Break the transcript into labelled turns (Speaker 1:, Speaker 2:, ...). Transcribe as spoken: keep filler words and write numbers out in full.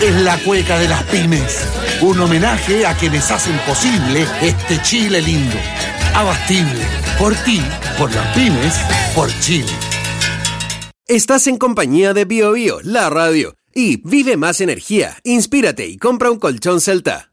Speaker 1: es la cueca de las pymes. Un homenaje a quienes hacen posible este Chile lindo. Abastible. Por ti, por las pymes, por Chile.
Speaker 2: Estás en compañía de Bio Bio, la radio. Y vive más energía, inspírate y compra un colchón Celta.